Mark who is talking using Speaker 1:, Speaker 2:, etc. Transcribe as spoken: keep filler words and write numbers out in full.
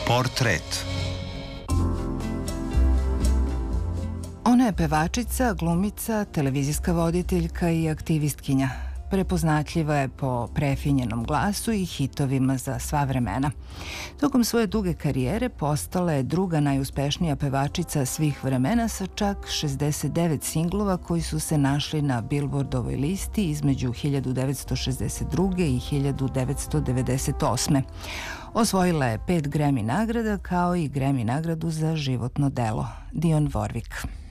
Speaker 1: Portret.
Speaker 2: Ona je pevačica, glumica, televizijska voditeljka i aktivistkinja. Prepoznatljiva je po prefinjenom glasu i hitovima za sva vremena. Tokom svoje duge karijere postala je druga najuspešnija pevačica svih vremena sa čak šezdeset devet singlova koji su se našli na Billboardovoj listi između hiljadu devetsto šezdeset druge i hiljadu devetsto devedeset osme. Osvojila je pet Grammy nagrada kao i Grammy nagradu za životno delo. Dionne Warwick.